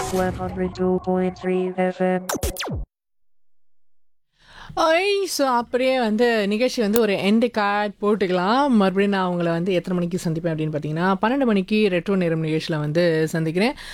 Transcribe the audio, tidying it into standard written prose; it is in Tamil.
102.3 FM. ஸோ அப்படியே வந்து நிகழ்ச்சி வந்து ஒரு எண்டு கார்ட் போட்டுக்கலாம். மறுபடியும் நான் உங்கள வந்து எத்தனை மணிக்கு சந்திப்பேன் அப்படின்னு பார்த்தீங்கன்னா, 12 மணிக்கு ரெட்ரோ நேரம் நிகழ்ச்சியில வந்து சந்திக்கிறேன்.